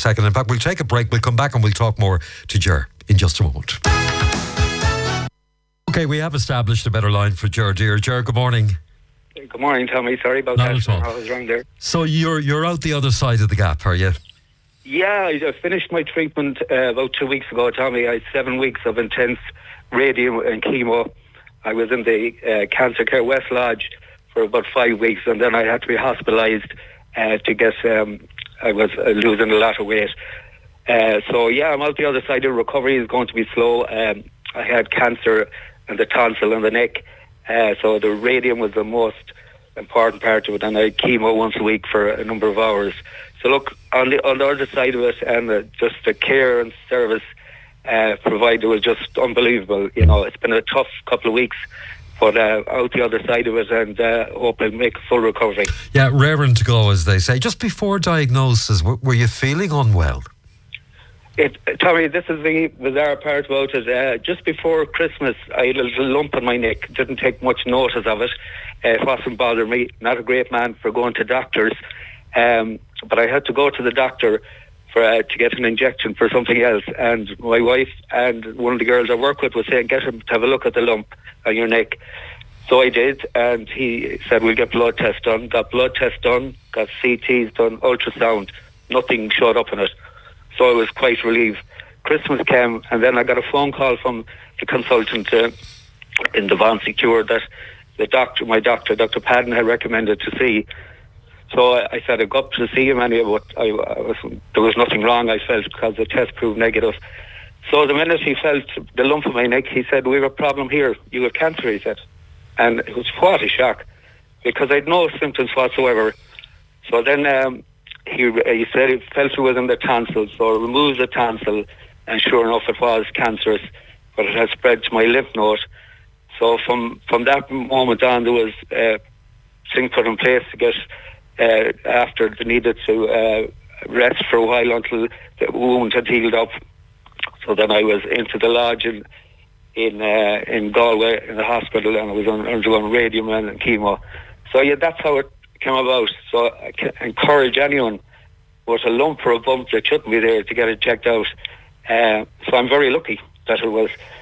second. In fact, we'll take a break. We'll come back and we'll talk more to Ger in just a moment. Okay, we have established a better line for Ger, dear. Ger, good morning. Good morning, Tommy. Sorry about Not that. at all. I was wrong there. So you're out the other side of the gap, are you? Yeah, I finished my treatment about 2 weeks ago, Tommy. I had 7 weeks of intense radium and chemo. I was in the Cancer Care West Lodge for about 5 weeks, and then I had to be hospitalised to get... I was losing a lot of weight. So, yeah, I'm out the other side. The recovery is going to be slow. I had cancer in the tonsil and the neck. So the radium was the most important part of it, and I had chemo once a week for a number of hours. So look, on the other side of it, and just the care and service provided was just unbelievable. You know, it's been a tough couple of weeks, but out the other side of it, and hope I'll make a full recovery. Yeah, raring to go, as they say. Just before diagnosis, were you feeling unwell? Tommy, this is the bizarre part about it. Just before Christmas, I had a little lump in my neck. Didn't take much notice of it. It wasn't bothering me. Not a great man for going to doctors. But I had to go to the doctor to get an injection for something else. And my wife and one of the girls I work with was saying, get him to have a look at the lump on your neck. So I did, and he said, we'll get blood tests done. Got blood tests done, got CTs done, ultrasound. Nothing showed up in it. So I was quite relieved. Christmas came, and then I got a phone call from the consultant in the Von Secure that my doctor, Dr. Padden, had recommended to see. So I said I'd go up to see him anyway, but there was nothing wrong, I felt, because the test proved negative. So the minute he felt the lump in my neck, he said, we have a problem here. You have cancer, he said. And it was what a shock, because I had no symptoms whatsoever. So then... He said he felt it was in the tonsil, so I removed the tonsil, and sure enough it was cancerous, but it had spread to my lymph node. So from that moment on, there was things put in place to get after they needed to rest for a while until the wound had healed up. So then I was into the lodge in Galway in the hospital, and I was undergoing radium and chemo. So yeah, that's how it came about. So I can encourage anyone with a lump or a bump that shouldn't be there to get it checked out. So I'm very lucky that it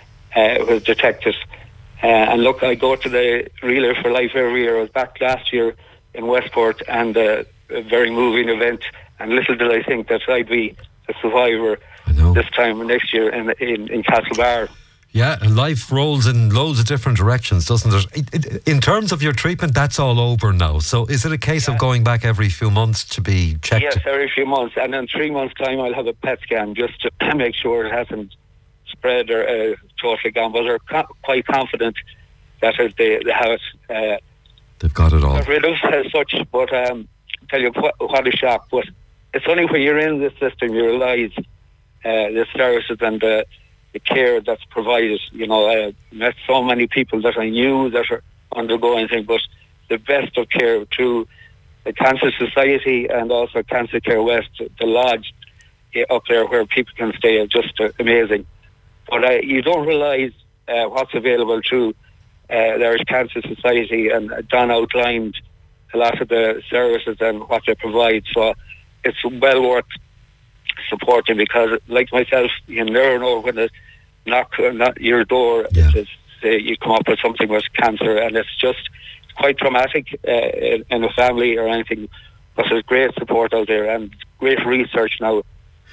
was detected. And look, I go to the Relay for Life every year. I was back last year in Westport, and a very moving event. And little did I think that I'd be a survivor this time next year in Castlebar. Yeah, and life rolls in loads of different directions, doesn't it? In terms of your treatment, that's all over now. So is it a case of going back every few months to be checked? Yes, every few months. And in 3 months' time, I'll have a PET scan just to make sure it hasn't spread or totally gone. But they're quite confident that they have it. They've got it all. Not rid of as such, but tell you what a shock. But it's only when you're in this system you realise the services and the care that's provided. You know, I met so many people that I knew that are undergoing things, but the best of care through the Cancer Society and also Cancer Care West, the lodge up there where people can stay, is just amazing. But you don't realise what's available through the Irish Cancer Society, and Don outlined a lot of the services and what they provide. So it's well worth supporting, because like myself, you never know when it knock your door. Yeah. You come up with something with cancer, and it's quite traumatic in a family or anything, but there's great support out there and great research now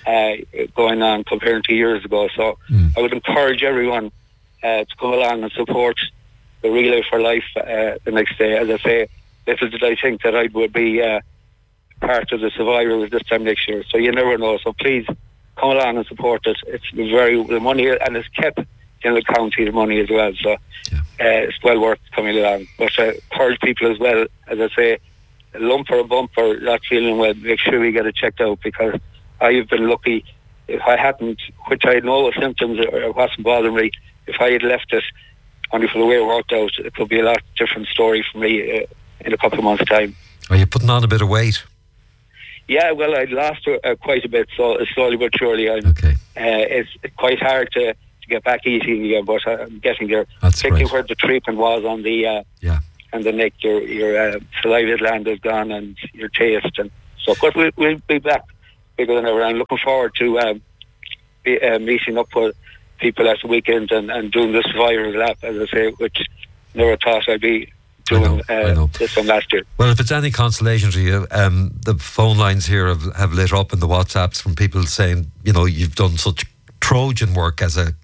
going on compared to years ago. So I would encourage everyone to come along and support the Relay for Life the next day. As I say, little did I think that I would be part of the survivors this time next year. So you never know. So please come along and support it. It's the money, and it's kept in the county, the money as well. So it's well worth coming along. But encourage people as well, as I say, a lump or a bump or not feeling well, make sure we get it checked out, because I've been lucky. If I hadn't, which I had no symptoms or wasn't bothering me, if I had left it only for the way it worked out, it could be a lot different story for me in a couple of months' time. Are you putting on a bit of weight? Yeah, well, I lost quite a bit, so slowly but surely. It's quite hard to get back eating again, but I'm getting there. That's particularly right. where the treatment was on the and the neck, your saliva gland is gone and your taste, and so. But we'll be back bigger than ever. I'm looking forward to meeting up with people at the weekend and doing this viral lap, as I say, which never thought I'd be doing this one last year. Well, if it's any consolation to you, the phone lines here have lit up in the WhatsApps from people saying, you know, you've done such Trojan work as a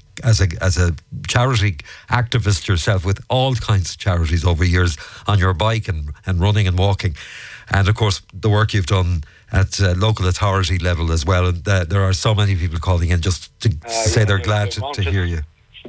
charity activist yourself with all kinds of charities over years on your bike and running and walking, and of course the work you've done at local authority level as well. And there are so many people calling in just to say they're glad to hear you.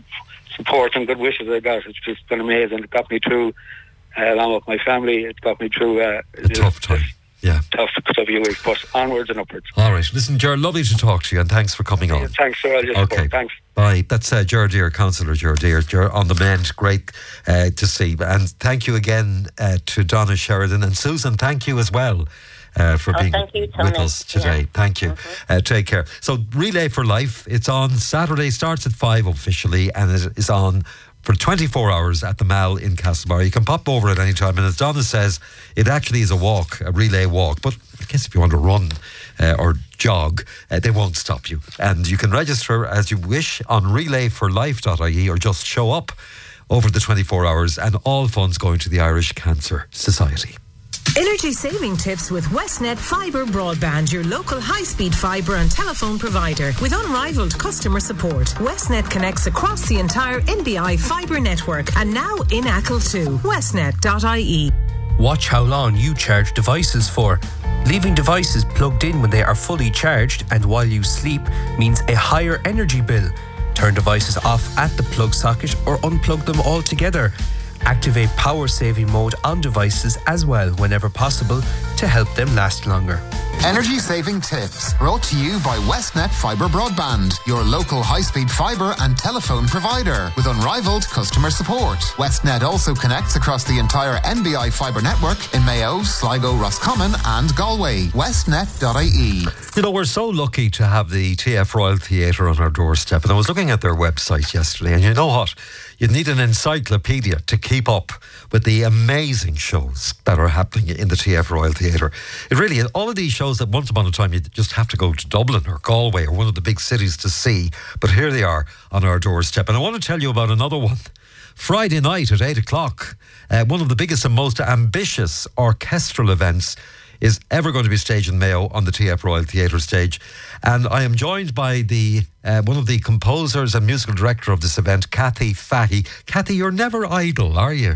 Support and good wishes I got. It's just been amazing. It got me through, along with my family, it got me through a tough time. Yeah. Tough few weeks, but onwards and upwards. All right. Listen, Ger, lovely to talk to you, and thanks for coming on. Thanks for all your support. Thanks. Bye. That's Ger Deer, Councillor Ger Deer. Ger on the mend. Great to see. And thank you again to Donna Sheridan. And Susan, thank you as well. For being with us today. Yeah. Thank you. Take care. So Relay for Life, it's on Saturday, starts at 5 officially, and it is on for 24 hours at the Mall in Castlebar. You can pop over at any time, and as Donna says, it actually is a walk, a relay walk, but I guess if you want to run or jog, they won't stop you. And you can register as you wish on relayforlife.ie or just show up over the 24 hours, and all funds going to the Irish Cancer Society. Energy saving tips with Westnet Fibre Broadband, your local high-speed fibre and telephone provider. With unrivaled customer support, Westnet connects across the entire NBI fibre network and now in Achill too. Westnet.ie. Watch how long you charge devices for. Leaving devices plugged in when they are fully charged and while you sleep means a higher energy bill. Turn devices off at the plug socket or unplug them altogether. Activate power saving mode on devices as well whenever possible to help them last longer. Energy saving tips brought to you by Westnet Fibre Broadband, your local high-speed fibre and telephone provider with unrivaled customer support. Westnet also connects across the entire NBI fibre network in Mayo, Sligo, Roscommon and Galway. Westnet.ie. You know, we're so lucky to have the TF Royal Theatre on our doorstep, and I was looking at their website yesterday, and you know what? You need an encyclopedia to keep up with the amazing shows that are happening in the TF Royal Theatre. It really is. All of these shows that once upon a time you just have to go to Dublin or Galway or one of the big cities to see, but here they are on our doorstep. And I want to tell you about another one. Friday night at 8 o'clock, one of the biggest and most ambitious orchestral events is ever going to be staged in Mayo on the TF Royal Theatre stage. And I am joined by the one of the composers and musical director of this event, Kathy Fahey. Kathy, you're never idle, are you?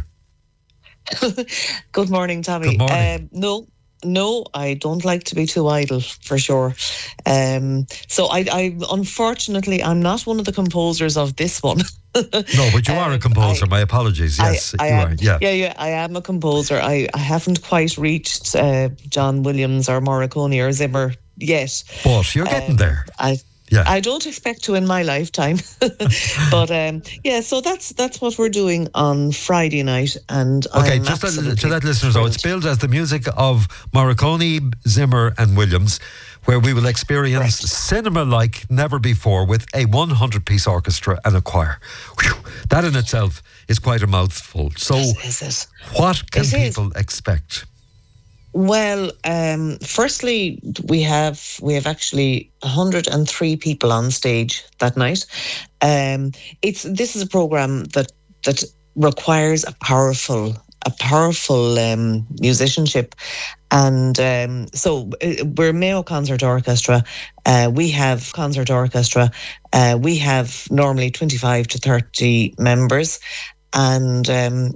Good morning, Tommy. Good morning. No, I don't like to be too idle, for sure. So I unfortunately, I'm not one of the composers of this one. No, but you are a composer. My apologies. Yes, I you am. are. Yeah. Yeah. I am a composer. I haven't quite reached John Williams or Morricone or Zimmer yet. But you're getting there. I don't expect to in my lifetime. But so that's what we're doing on Friday night. And okay, just to let listeners know, it's billed as the music of Morricone, Zimmer and Williams, where we will experience cinema like never before with a 100-piece orchestra and a choir. Whew, that in itself is quite a mouthful. So what can people expect? Well, firstly, we have actually 103 people on stage that night. This is a program that requires a powerful musicianship, and so we're Mayo Concert Orchestra. We have concert orchestra. We have normally 25 to 30 members, and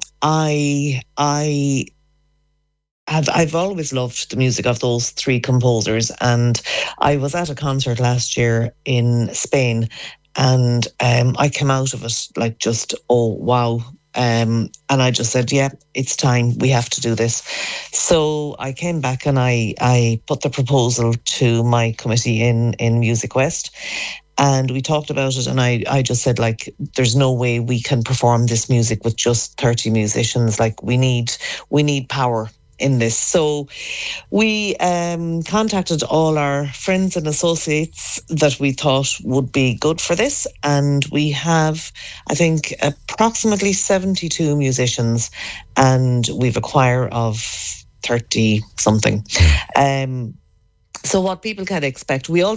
I've always loved the music of those three composers, and I was at a concert last year in Spain, and I came out of it like just, oh wow. And I just said, yeah, it's time. We have to do this. So I came back and I put the proposal to my committee in Music West, and we talked about it. And I just said, like, there's no way we can perform this music with just 30 musicians. Like, we need power in this. So we contacted all our friends and associates that we thought would be good for this, and we have, I think, approximately 72 musicians, and we've a choir of 30 something. So what people can expect, we also